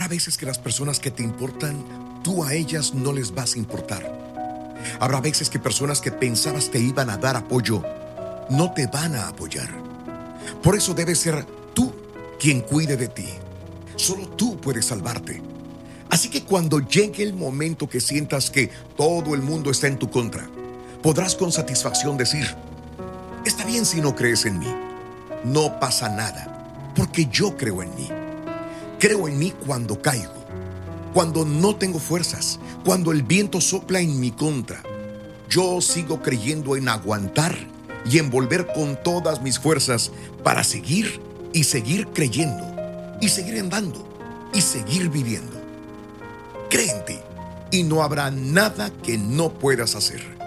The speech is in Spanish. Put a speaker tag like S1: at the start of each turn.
S1: Habrá veces que las personas que te importan, tú a ellas no les vas a importar. Habrá veces que personas que pensabas te iban a dar apoyo, no te van a apoyar. Por eso debes ser tú quien cuide de ti. Solo tú puedes salvarte. Así que cuando llegue el momento que sientas que todo el mundo está en tu contra, podrás con satisfacción decir: está bien si no crees en mí. No pasa nada, porque yo creo en mí. Creo en mí cuando caigo, cuando no tengo fuerzas, cuando el viento sopla en mi contra. Yo sigo creyendo en aguantar y en volver con todas mis fuerzas para seguir y seguir creyendo y seguir andando y seguir viviendo. Cree en ti y no habrá nada que no puedas hacer.